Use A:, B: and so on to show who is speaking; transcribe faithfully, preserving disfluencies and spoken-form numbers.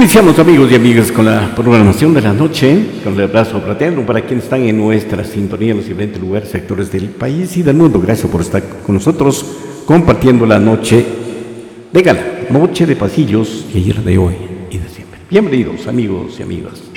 A: Iniciamos, amigos y amigas, con la programación de la noche, con el abrazo fraterno para quienes están en nuestra sintonía en los diferentes lugares, sectores del país y del mundo. Gracias por estar con nosotros compartiendo la noche de gala, noche de pasillos de ayer, de hoy y de siempre. Bienvenidos, amigos y amigas.